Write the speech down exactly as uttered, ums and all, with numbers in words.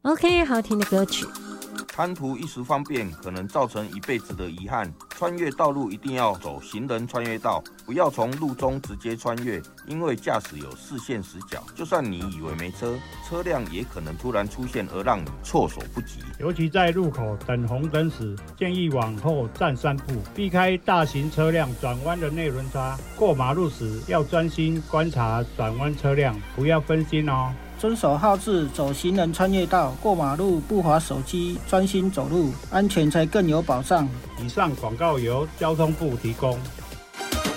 OK， 好听的歌曲。 贪图一时方便，可能造成一辈子的遗憾。穿越道路一定要走行人穿越道，不要从路中直接穿越，因为驾驶有视线死角，就算你以为没车，车辆也可能突然出现，而让你措手不及。 尤其在路口等红灯时，建议往后站三步，避开大型车辆转弯的内轮差。过马路时要专心观察转弯车辆，不要分心哦。 遵守号志，走行人穿越道，过马路不滑手机，专心走路，安全才更有保障。 以上广告由交通部提供。